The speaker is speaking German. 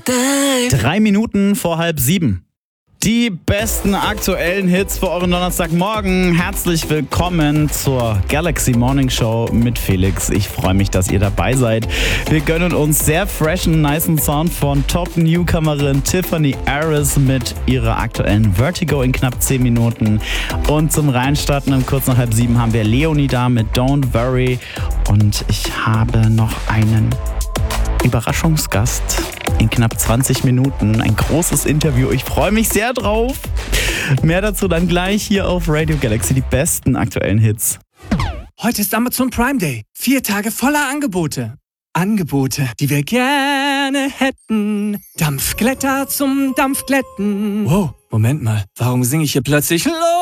3 Minuten vor 6:30. Die besten aktuellen Hits für euren Donnerstagmorgen. Herzlich willkommen zur Galaxy Morning Show mit Felix. Ich freue mich, dass ihr dabei seid. Wir gönnen uns sehr freshen, nicen Sound von Top-Newcomerin Tiffany Harris mit ihrer aktuellen Vertigo in knapp 10 Minuten. Und zum Reinstarten um kurz nach 6:30 haben wir Leonie da mit Don't Worry. Und ich habe noch einen Überraschungsgast in knapp 20 Minuten. Ein großes Interview. Ich freue mich sehr drauf. Mehr dazu dann gleich hier auf Radio Galaxy. Die besten aktuellen Hits. Heute ist Amazon Prime Day. 4 Tage voller Angebote. Angebote, die wir gerne hätten. Dampfglätter zum Dampfglätten. Wow, Moment mal. Warum singe ich hier plötzlich los?